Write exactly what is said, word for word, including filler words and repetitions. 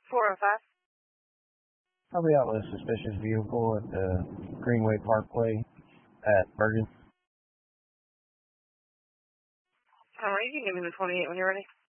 four oh five. I'll be out with a suspicious vehicle at the Greenway Parkway at Bergen. Alright, you can give me the twenty-eight when you're ready.